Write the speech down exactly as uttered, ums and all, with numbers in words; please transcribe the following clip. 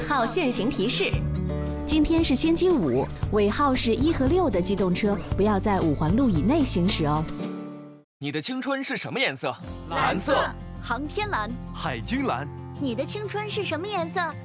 号限行提示：今天是星期五，尾号是一和六的机动车不要在五环路以内行驶哦。 你的青春是什么颜色？ 蓝色。 航天蓝。 海军蓝。 你的青春是什么颜色？